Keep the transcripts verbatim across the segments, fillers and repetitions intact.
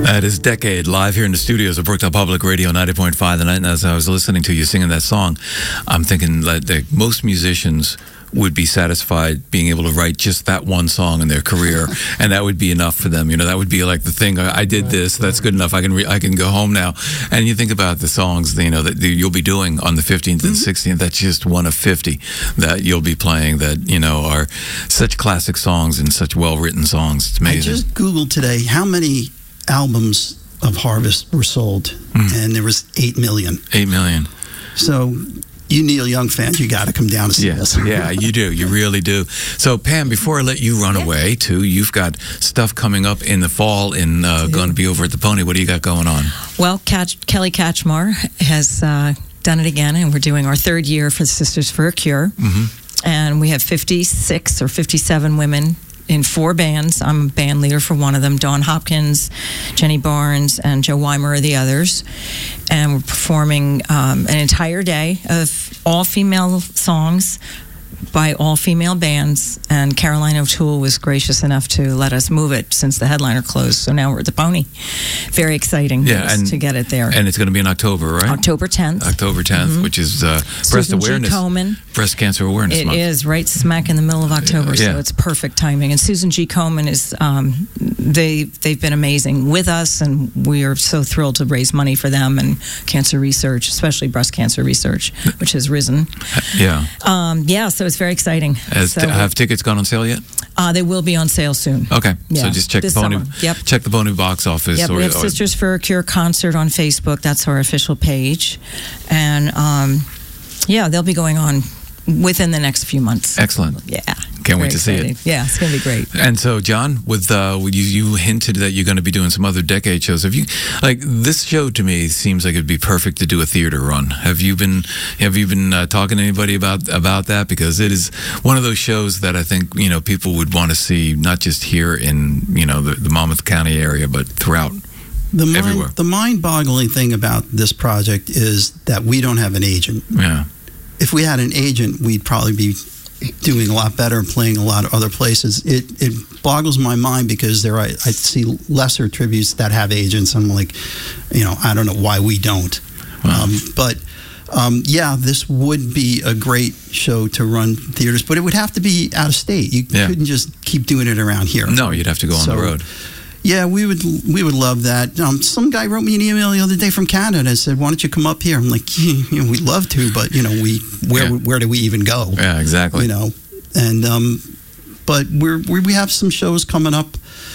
That is Decade, live here in the studios of Brookdale Public Radio, ninety point five. And as I was listening to you singing that song, I'm thinking that, that most musicians would be satisfied being able to write just that one song in their career, and that would be enough for them. You know, that would be like the thing. I, I did right, this. That's good enough. I can re- I can go home now. And you think about the songs, you know, that you'll be doing on the fifteenth and sixteenth. That's just one of fifty that you'll be playing. That, you know, are such classic songs and such well written songs. It's amazing. I just Googled today how many albums of Harvest were sold, mm. and there was eight million. Eight million. So, you Neil Young fans, you got to come down to see yeah, us. Yeah, you do. You really do. So, Pam, before I let you run yeah. away, too, you've got stuff coming up in the fall and uh, going to be over at the Pony. What do you got going on? Well, Catch, Kelly Catchmore has uh, done it again, and we're doing our third year for the Sisters for a Cure. Mm-hmm. And we have fifty-six or fifty-seven women in four bands. I'm a band leader for one of them. Dawn Hopkins, Jenny Barnes, and Joe Weimer are the others. And we're performing um, an entire day of all-female songs by all-female bands. And Caroline O'Toole was gracious enough to let us move it since the headliner closed. So now we're at the Pony. Very exciting yeah, and, to get it there. And it's going to be in October, right? October tenth. October tenth, mm-hmm. which is uh, breast Susan awareness. G. Komen. Breast Cancer Awareness It Month. It is, right smack in the middle of October, yeah. so it's perfect timing. And Susan G. Komen is, um, they, they've been amazing with us, and we are so thrilled to raise money for them and cancer research, especially breast cancer research, which has risen. Yeah. Um, yeah, so it's very exciting. Has so, t- have tickets gone on sale yet? Uh, they will be on sale soon. Okay, yeah. so just check this the Pony. Summer. Yep. Check the Pony box office. Yep, or, we have or, Sisters for a Cure concert on Facebook. That's our official page, and um, yeah, they'll be going on within the next few months. Excellent. Yeah. Can't wait to exciting. see it. Yeah, it's going to be great. And so, John, with uh, you, you hinted that you're going to be doing some other Decade shows. Have you, like, this show to me seems like it'd be perfect to do a theater run. Have you been, have you been uh, talking to anybody about about that? Because it is one of those shows that I think, you know, people would want to see, not just here in, you know, the, the Monmouth County area, but throughout. The mind, everywhere. The mind-boggling thing about this project is that we don't have an agent. Yeah. If we had an agent, we'd probably be doing a lot better and playing a lot of other places. It it boggles my mind because there I, I see lesser tributes that have agents. I'm like, you know, I don't know why we don't. Wow. Um, but um, yeah, this would be a great show to run theaters, but it would have to be out of state. You yeah. couldn't just keep doing it around here. No, you'd have to go on so, the road. Yeah, we would we would love that. Um, some guy wrote me an email the other day from Canada and said, "Why don't you come up here?" I'm like, you know, we'd love to, but you know, we where yeah. where do we even go? Yeah, exactly. You know, and um, but we're we we have some shows coming up.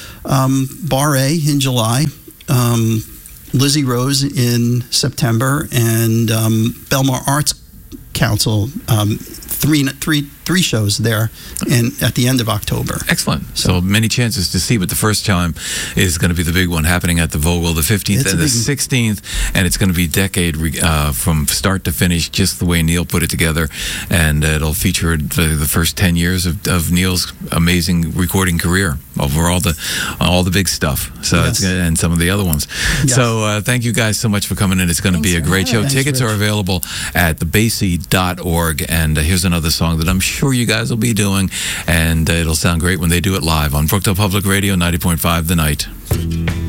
Um, Bar A in July, um, Lizzie Rose in September, and um, Belmar Arts Council. Um, Three, three, three shows there, in at the end of October. Excellent. So, so many chances to see, but the first time is going to be the big one happening at the Vogel, the fifteenth it's and the sixteenth, and it's going to be Decade uh, from start to finish, just the way Neil put it together, and uh, it'll feature the, the first ten years of, of Neil's amazing recording career over all the all the big stuff. So yes. it's, and some of the other ones. Yes. So uh, thank you guys so much for coming in. It's going to be a great show. Thanks, Tickets Rich. are available at the basie dot org, and uh, here's another song that I'm sure you guys will be doing, and uh, it'll sound great when they do it live on Brookdale Public Radio, ninety point five The Night.